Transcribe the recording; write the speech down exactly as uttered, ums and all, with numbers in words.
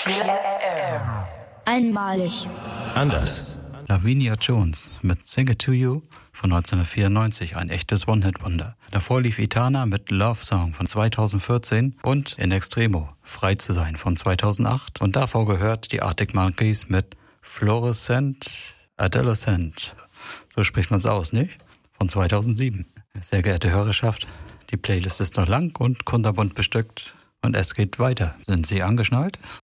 Einmalig. Anders. Lavinia Jones mit Sing It To You von neunzehnhundertvierundneunzig, ein echtes One-Hit-Wonder. Davor lief Etana mit Love Song von zweitausendvierzehn und In Extremo, Frei zu sein von zweitausendacht. Und davor gehört die Arctic Monkeys mit Fluorescent Adolescent. So spricht man es aus, nicht? Von zweitausendsieben. Sehr geehrte Hörerschaft, die Playlist ist noch lang und kunterbunt bestückt und es geht weiter. Sind Sie angeschnallt?